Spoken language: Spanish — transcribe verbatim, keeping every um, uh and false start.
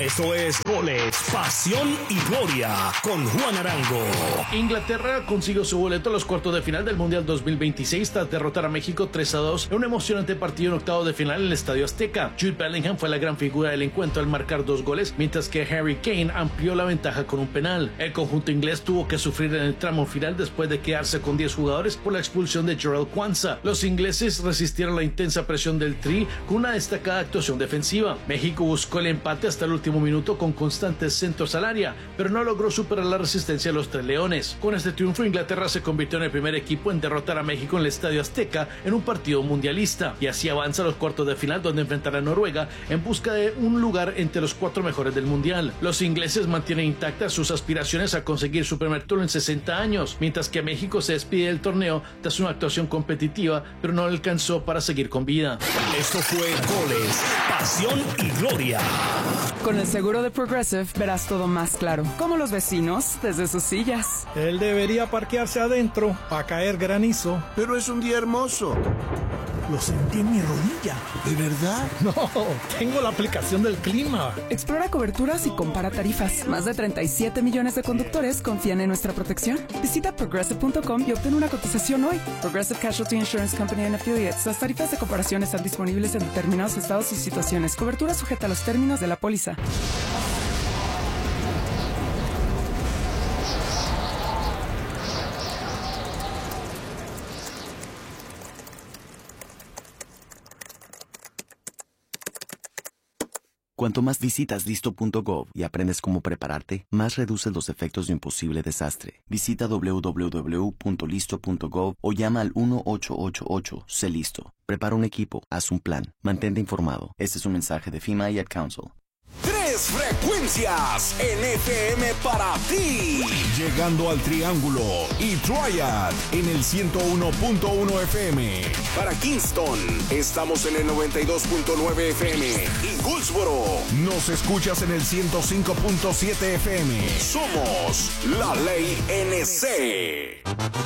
Esto es Goles, Pasión y Gloria con Juan Arango. Inglaterra consiguió su boleto a los cuartos de final del Mundial dos mil veintiséis tras derrotar a México tres a dos en un emocionante partido en octavo de final en el Estadio Azteca. Jude Bellingham fue la gran figura del encuentro al marcar dos goles, mientras que Harry Kane amplió la ventaja con un penal. El conjunto inglés tuvo que sufrir en el tramo final después de quedarse con diez jugadores por la expulsión de Jarell Quansah. Los ingleses resistieron la intensa presión del Tri con una destacada actuación defensiva. México buscó el empate hasta el último minuto con constantes centros al área, pero no logró superar la resistencia de los tres leones. Con este triunfo, Inglaterra se convirtió en el primer equipo en derrotar a México en el Estadio Azteca en un partido mundialista, y así avanza a los cuartos de final, donde enfrentará a Noruega en busca de un lugar entre los cuatro mejores del mundial. Los ingleses mantienen intactas sus aspiraciones a conseguir su primer título en sesenta años, mientras que México se despide del torneo tras una actuación competitiva, pero no alcanzó para seguir con vida. Esto fue Goles, Pasión y Gloria. Con el seguro de Progressive verás todo más claro, como los vecinos desde sus sillas. Él debería parquearse adentro para caer granizo. Pero es un día hermoso. Lo sentí en mi rodilla. ¿De verdad? No, tengo la aplicación del clima. Explora coberturas y compara tarifas. Más de treinta y siete millones de conductores confían en nuestra protección. Visita progressive punto com y obtén una cotización hoy. Progressive Casualty Insurance Company and Affiliates. Las tarifas de comparación están disponibles en determinados estados y situaciones. Cobertura sujeta a los términos de la póliza. Cuanto más visitas listo punto gov y aprendes cómo prepararte, más reduces los efectos de un posible desastre. Visita doble u doble u doble u punto listo punto gov o llama al uno ocho ocho ocho. Sé listo. Prepara un equipo, haz un plan, mantente informado. Este es un mensaje de FEMA y Ad Council. Tres frecuencias en F M para ti. Llegando al Triángulo y Triad en el ciento uno punto uno F M. Para Kingston, estamos en el noventa y dos punto nueve F M. Y Goldsboro, nos escuchas en el ciento cinco punto siete F M. Somos La Ley N C.